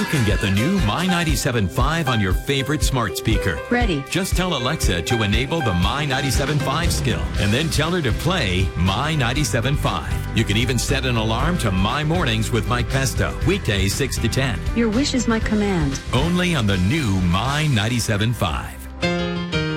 You can get the new My 97.5 on your favorite smart speaker. Ready. Just tell Alexa to enable the My 97.5 skill and then tell her to play My 97.5. You can even set an alarm to My Mornings with Mike Pesto, weekdays 6 to 10. Your wish is my command. Only on the new My 97.5.